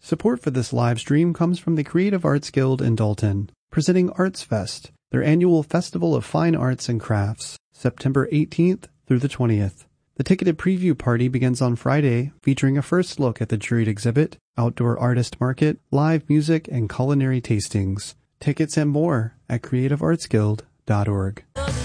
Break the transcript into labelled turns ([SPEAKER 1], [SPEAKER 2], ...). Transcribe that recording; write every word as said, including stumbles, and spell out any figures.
[SPEAKER 1] Support for this live stream comes from the Creative Arts Guild in Dalton, presenting Arts Fest, their annual festival of fine arts and crafts, September eighteenth through the twentieth. The ticketed preview party begins on Friday, featuring a first look at the juried exhibit, outdoor artist market, live music, and culinary tastings. Tickets and more at creative arts guild dot org.